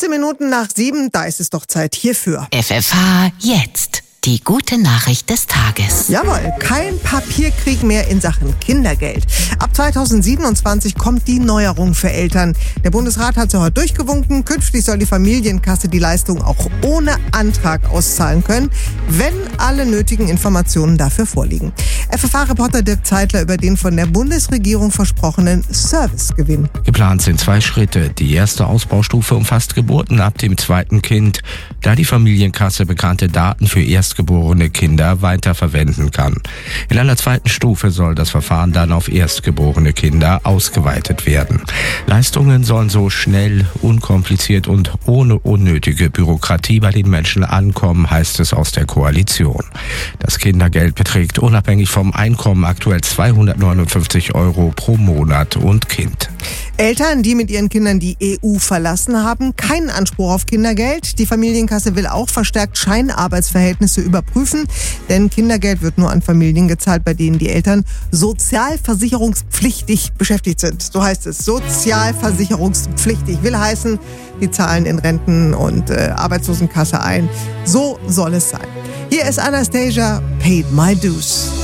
15 Minuten nach 7, da ist es doch Zeit hierfür. FFH jetzt. Die gute Nachricht des Tages. Jawohl, kein Papierkrieg mehr in Sachen Kindergeld. Ab 2027 kommt die Neuerung für Eltern. Der Bundesrat hat sie heute durchgewunken. Künftig soll die Familienkasse die Leistung auch ohne Antrag auszahlen können, wenn alle nötigen Informationen dafür vorliegen. FFH-Reporter Dirk Zeitler über den von der Bundesregierung versprochenen Servicegewinn. Geplant sind 2 Schritte. Die erste Ausbaustufe umfasst Geburten ab dem 2. Kind, da die Familienkasse bekannte Daten für erstgeborene Kinder weiterverwenden kann. In einer 2. Stufe soll das Verfahren dann auf erstgeborene Kinder ausgeweitet werden. Leistungen sollen so schnell, unkompliziert und ohne unnötige Bürokratie bei den Menschen ankommen, heißt es aus der Koalition. Das Kindergeld beträgt unabhängig vom Einkommen aktuell 259 € pro Monat und Kind. Eltern, die mit ihren Kindern die EU verlassen haben, keinen Anspruch auf Kindergeld. Die Familienkasse will auch verstärkt Scheinarbeitsverhältnisse überprüfen, denn Kindergeld wird nur an Familien gezahlt, bei denen die Eltern sozialversicherungspflichtig beschäftigt sind. So heißt es, sozialversicherungspflichtig. Will heißen, die zahlen in Renten- und Arbeitslosenkasse ein. So soll es sein. Hier ist Anastasia, Paid My Dues.